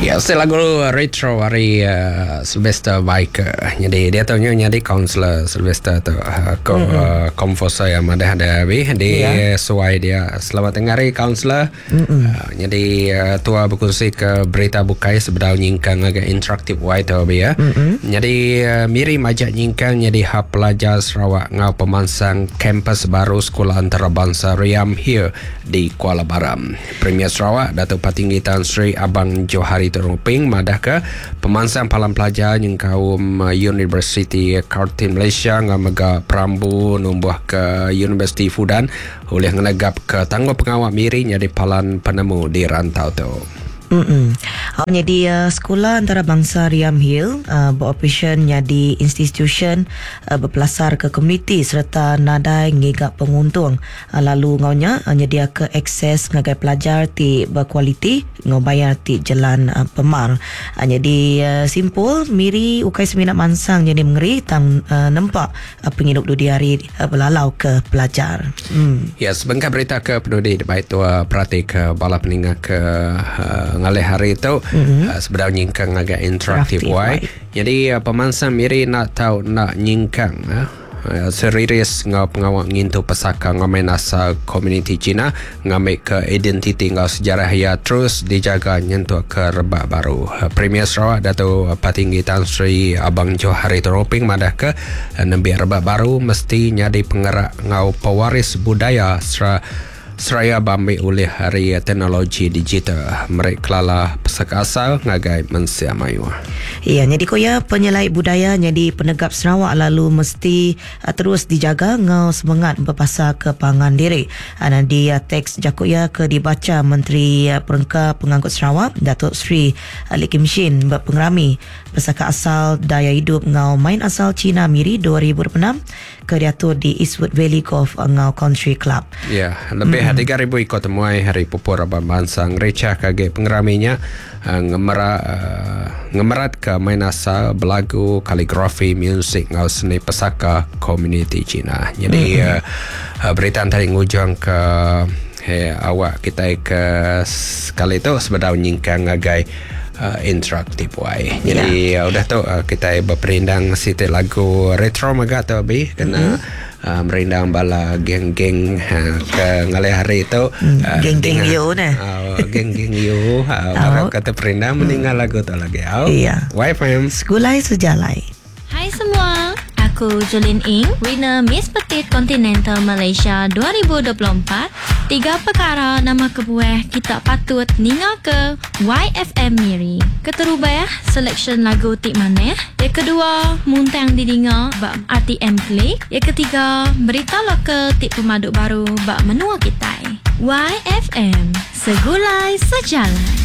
Ya, saya lagu retro hari Sylvester Biker. Jadi dia tahu jadi kaunselor Sylvester tu komposer yang ada di suai dia selamat dengar kaunselor. Jadi tua berkongsi ke berita bukai sebenarnya nyingkang agak interaktif white tu ya. Jadi miri majak nyingkang jadi hak pelajar Sarawak ngau pemansang kampus baru sekolah antarabangsa Riam Hill di Kuala Baram. Premier Sarawak Datuk Patinggi Tan Sri Abang Johari Teruping madah ke pemansang palang pelajar yang kaum University Kartin Malaysia ngamega Prambu numbuh ke University Fudan oleh ngenegap ke tangguh pengawal miri jadi palan penemu di rantau tu. Jadi sekolah antarabangsa Riam Hill beroperasi jadi institusi berpelasar ke komuniti serta nadai ngigap penguntung lalu ngaunya nyedia ke akses ngagai pelajar ti berkualiti ngau bayar ti jalan pemar. Jadi simpul miri ukai seminat mansang jadi mengeri tang nampak penghidup dudi hari belalau ke pelajar. Ya, sebengkak berita ke penduduk baik tu perhati ke bala peningat ke ngalih hari itu sebenarnya nyingkang agak interaktif wai. Jadi pemansang miri nak tahu nak nyingkang serius ngau pengawal ngintu pesaka ngamai nasa komuniti Cina ngamai ke identiti ngau sejarah ya terus dijaga nyentuh ke rebak baru. Premier Sarawak Datuk Patinggi Tan Sri Abang Johari Teruping madah ke nembi rebak baru mesti nyadi penggerak ngau pewaris budaya Seraya bambi oleh hari teknologi digital mereka kelala pesaka asal ngagai mensia mayu. Ya, jadi koya penyelai budaya jadi penegap Sarawak lalu mesti terus dijaga ngau semangat berpasal ke pangan diri. Nanti teks jakoya ke dibaca Menteri Perengka Pengangkut Sarawak Datuk Sri Ali Kim Shin berpengerami pesaka asal daya hidup ngau main asal Cina Miri 2006 ke diatur di Eastwood Valley Golf ngau Country Club. Ya, lebih 3,000 ikut temuai hari pupur abang bansang recah kage pengeraminya ngemerat ke main asal belagu kaligrafi musik ngau seni pesaka komuniti Cina. Jadi berita antara ngujang ke awak kita ke sekali itu sebenarnya nyingkang ngagai interaktif wai. Jadi udah tu kita berperindang situ lagu retro maga tu abi kena merindang bala geng-geng ke ngalih hari itu geng-geng you nah. Geng-geng you kata perindang meninggal lagu tu lagi. Iya. YFM Sekulai sejalai. Hai semua, aku Jolin Ing, winner Miss Petite Continental Malaysia 2024. 3 perkara nama kebuah kita patut ninga ke YFM Miri. Keterubah selection lagu tik mana. Yang kedua, muntang didinga bak RTM Play. Yang ketiga, berita lo ke tik pemaduk baru bak menua kita. YFM, segulai sejalan.